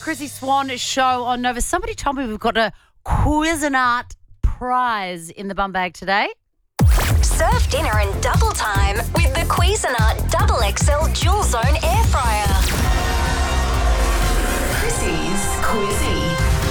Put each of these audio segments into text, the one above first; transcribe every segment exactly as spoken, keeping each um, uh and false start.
Chrissy Swan show on Nova. Somebody told me we've got a Cuisinart prize in the bum bag today. Serve dinner in double time with the Cuisinart Double X L Dual Zone Air Fryer. Chrissy's Quizzy.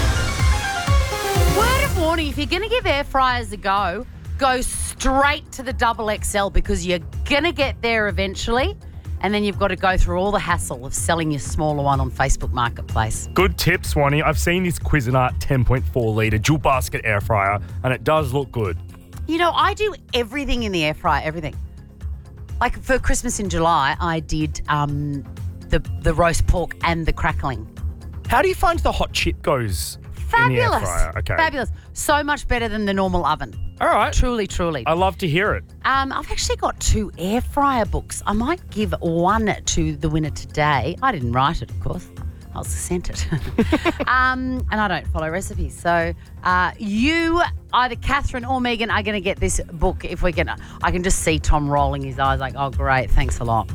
Word of warning, if you're going to give air fryers a go, go straight to the Double X L because you're going to get there eventually. And then you've got to go through all the hassle of selling your smaller one on Facebook Marketplace. Good tip, Swanee. I've seen this Cuisinart ten point four litre dual basket air fryer and it does look good. You know, I do everything in the air fryer, everything. Like for Christmas in July, I did um, the, the roast pork and the crackling. How do you find the hot chip goes Fabulous. in the air fryer? Okay. Fabulous. So much better than the normal oven. All right. Truly, truly. I love to hear it. Um, I've actually got two air fryer books. I might give one to the winner today. I didn't write it, of course. I was sent it. um, and I don't follow recipes. So uh, you, either Catherine or Megan, are going to get this book if we can. I can just see Tom rolling his eyes like, oh, great, thanks a lot.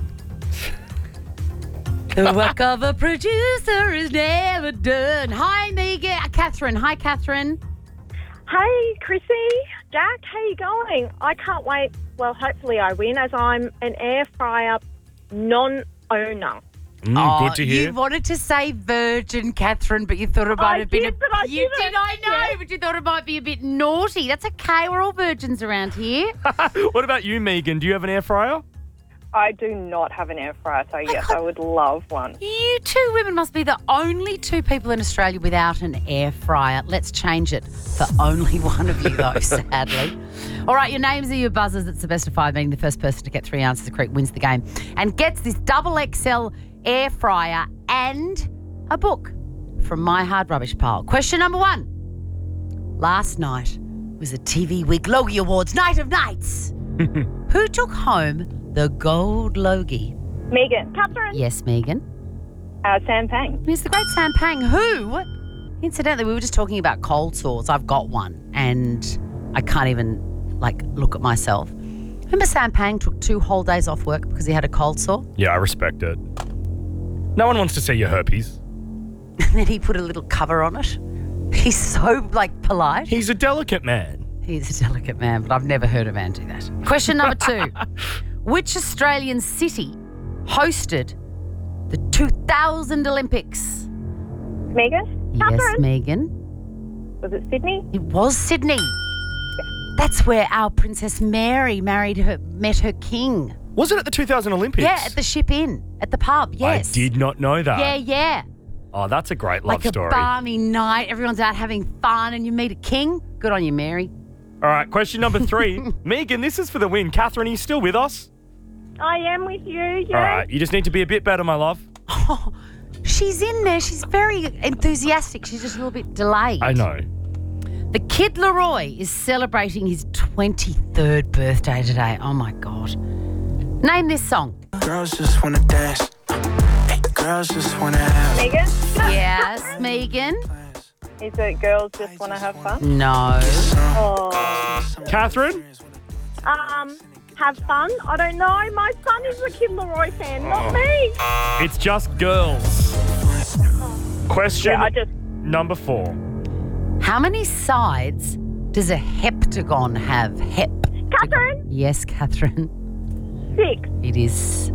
The work of a producer is never done. Hi, Megan. Uh, Catherine. Hi, Catherine. Hey, Chrissy, Jack, how you going? I can't wait. Well, hopefully I win as I'm an air fryer non-owner. Mm, Oh, good to hear. You wanted to say virgin, Catherine, but you thought it might I have been did, a but I You didn't. did, I know, Yeah. but you thought it might be a bit naughty. That's okay. We're all virgins around here. What about you, Megan? Do you have an air fryer? I do not have an air fryer, so yes, God. I would love one. You two women must be the only two people in Australia without an air fryer. Let's change it for only one of you, though, sadly. All right, your names are your buzzers. It's the best of five, meaning the first person to get three answers correct wins the game and gets this double X L air fryer and a book from My Hard Rubbish Pile. Question number one. Last night was the T V Week Logie Awards Night of Nights. Who took home the gold Logie? Megan. Catherine. Yes, Megan. Uh, Sam Pang. It's the great Sam Pang, who, incidentally, we were just talking about cold sores. I've got one, and I can't even, like, look at myself. Remember Sam Pang took two whole days off work because he had a cold sore? Yeah, I respect it. No one wants to see your herpes. And then he put a little cover on it. He's so, like, polite. He's a delicate man. He's a delicate man, but I've never heard a man do that. Question number two. Which Australian city hosted the two thousand Olympics? Megan. Yes, Catherine. Megan. Was it Sydney? It was Sydney. That's where our Princess Mary married her, met her king. Was it at the two thousand Olympics? Yeah, at the Ship Inn, at the pub, yes. I did not know that. Yeah, yeah. Oh, that's a great love like a story. balmy night, everyone's out having fun and you meet a king. Good on you, Mary. All right, question number three. Megan, this is for the win. Catherine, are you still with us? I am with you, yeah. All right, you just need to be a bit better, my love. Oh, she's in there. She's very enthusiastic. She's just a little bit delayed. I know. The Kid Leroy is celebrating his twenty-third birthday today. Oh, my God. Name this song. Girls just wanna dance. Hey, girls just wanna have. Megan. Yes, Megan. Is it girls just want to have fun? No. Oh. Catherine? Um, have fun? I don't know. My son is a Kid Leroy fan, not me. It's just girls. Question Yeah, I just... number four. How many sides does a heptagon have? Hep. Catherine. Yes, Catherine. Six. It is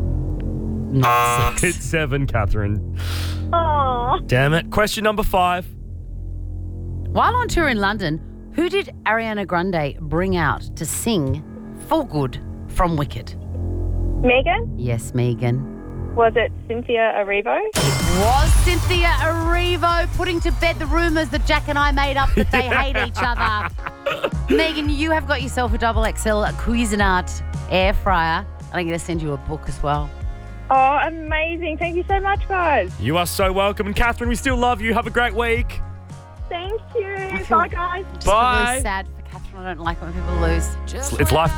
not six. It's seven, Catherine. Oh. Damn it. Question number five. While on tour in London, who did Ariana Grande bring out to sing For Good from Wicked? Megan. Yes, Megan. Was it Cynthia Erivo? It was Cynthia Erivo putting to bed the rumours that Jack and I made up that they hate each other. Megan, you have got yourself a double X L Cuisinart air fryer. And I'm going to send you a book as well. Oh, amazing. Thank you so much, guys. You are so welcome. And Catherine, we still love you. Have a great week. Thank you. feel- Bye, guys. Just Bye. really sad for Catherine. I don't like when people lose. It's life,